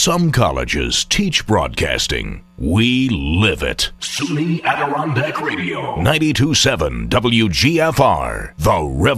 Some colleges teach broadcasting. We live it. SUNY Adirondack Radio. 92.7 WGFR. The